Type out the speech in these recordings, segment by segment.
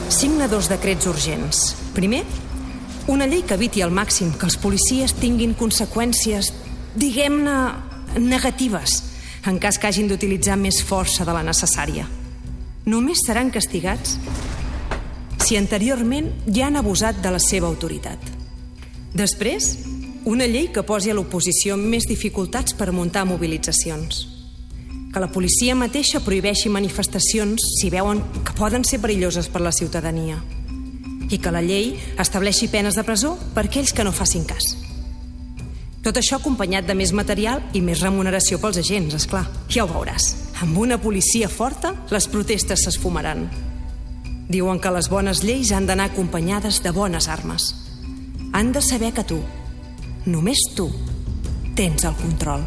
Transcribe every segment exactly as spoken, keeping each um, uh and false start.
signa dos decrets urgents. Primer, una llei que eviti al màxim que els policies tinguin conseqüències, diguem-ne, negatives, en cas que hagin d'utilitzar més força de la necessària. Només seran castigats si anteriorment ja han abusat de la seva autoritat. Després, una llei que posi a l'oposició més dificultats per muntar mobilitzacions. Que la policia mateixa prohibeixi manifestacions si veuen que poden ser perilloses per la ciutadania. I que la llei estableixi penes de presó per aquells que no facin cas. Tot això acompanyat de més material i més remuneració pels agents, esclar. Ja ho veuràs. Amb una policia forta, les protestes s'esfumaran. Diuen que les bones lleis han d'anar acompanyades de bones armes. Han de saber que tu, només tu, tens el control.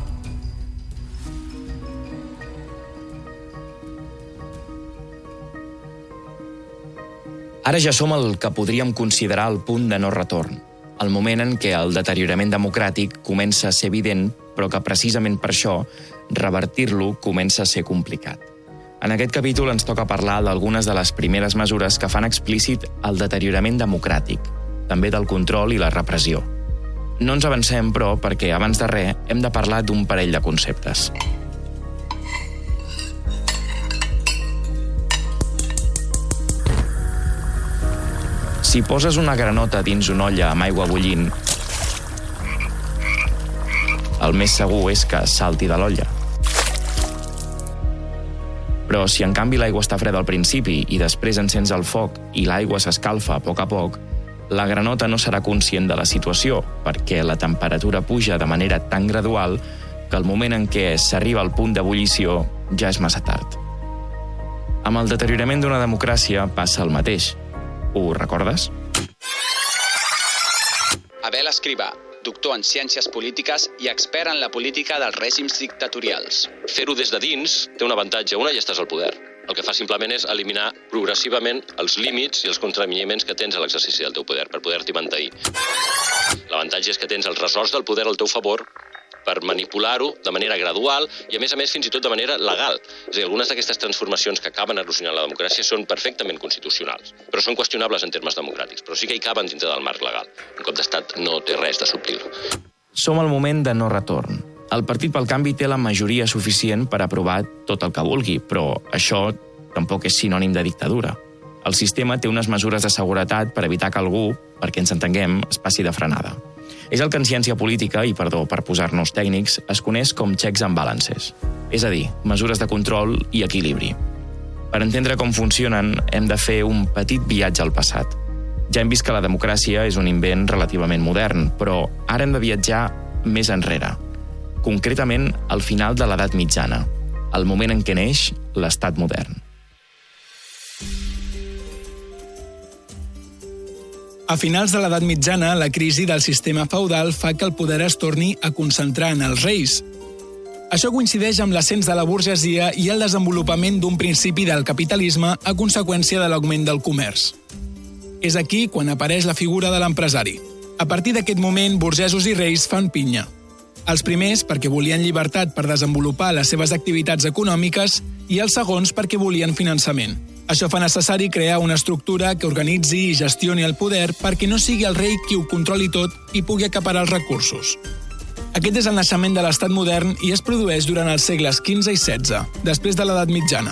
Ara ja som al que podríem considerar el punt de no retorn, el moment en què el deteriorament democràtic comença a ser evident, però que precisament per això revertir-lo comença a ser complicat. En aquest capítol ens toca parlar d'algunes de les primeres mesures que fan explícit el deteriorament democràtic, també del control i la repressió. No ens avancem, però, perquè abans de res hem de parlar d'un parell de conceptes. Si poses una granota dins una olla amb aigua bullint, el més segur és que salti de l'olla. Però si en canvi l'aigua està freda al principi i després encens el foc i l'aigua s'escalfa a poc a poc, la granota no serà conscient de la situació perquè la temperatura puja de manera tan gradual que al moment en què s'arriba al punt d'ebullició ja és massa tard. Amb el deteriorament d'una democràcia passa el mateix. Ho recordes? Abel Escrivà, doctor en ciències polítiques i expert en la política dels règims dictatorials. Fer-ho des de dins té un avantatge. Una, ja estàs al poder. El que fa simplement és eliminar progressivament els límits i els contraveniments que tens a l'exercici del teu poder per poder-t'hi mantenir. L'avantatge és que tens els ressorts del poder al teu favor per manipular-ho de manera gradual i, a més a més, fins i tot de manera legal. És a dir, algunes d'aquestes transformacions que acaben erosionant la democràcia són perfectament constitucionals, però són qüestionables en termes democràtics, però sí que hi caben dintre del marc legal. Un cop d'estat no té res de suplir-ho. Som al moment de no retorn. El Partit pel Canvi té la majoria suficient per aprovar tot el que vulgui, però això tampoc és sinònim de dictadura. El sistema té unes mesures de seguretat per evitar que algú, perquè ens entenguem, es passi de frenada. És el que en ciència política, i perdó per posar-nos tècnics, es coneix com checks and balances, és a dir, mesures de control i equilibri. Per entendre com funcionen, hem de fer un petit viatge al passat. Ja hem vist que la democràcia és un invent relativament modern, però ara hem de viatjar més enrere. Concretament, al final de l'edat mitjana, el moment en què neix l'estat modern. A finals de l'edat mitjana, la crisi del sistema feudal fa que el poder es torni a concentrar en els reis. Això coincideix amb l'ascens de la burgesia i el desenvolupament d'un principi del capitalisme a conseqüència de l'augment del comerç. És aquí quan apareix la figura de l'empresari. A partir d'aquest moment, burgesos i reis fan pinya. Els primers perquè volien llibertat per desenvolupar les seves activitats econòmiques i els segons perquè volien finançament. Això fa necessari crear una estructura que organitzi i gestioni el poder perquè no sigui el rei qui ho controli tot i pugui acaparar els recursos. Aquest és el naixement de l'estat modern i es produeix durant els segles quinze i setze, després de l'edat mitjana.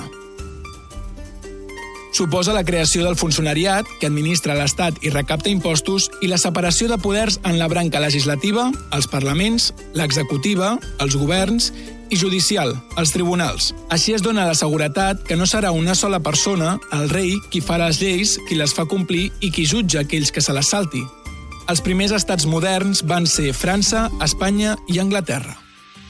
Suposa la creació del funcionariat, que administra l'Estat i recapta impostos, i la separació de poders en la branca legislativa, els parlaments, l'executiva, els governs i judicial, els tribunals. Així es dona la seguretat que no serà una sola persona, el rei, qui fa les lleis, qui les fa complir i qui jutja aquells que se les salti. Els primers estats moderns van ser França, Espanya i Anglaterra.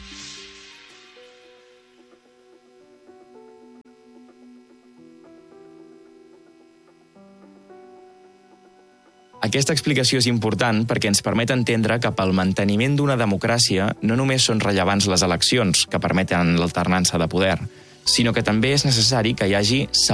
Aquesta explicació és important perquè ens permet entendre que pel manteniment d'una democràcia no només són rellevants les eleccions que permeten l'alternança de poder, sinó que també és necessari que hi hagi